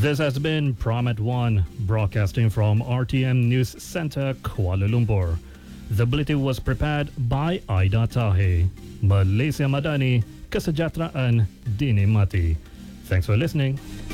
This has been Prom at 1, broadcasting from RTM News Center, Kuala Lumpur. The bulletin was prepared by Aida Tahe. Malaysia Madani, Kesejahteraan Dinikmati. Thanks for listening.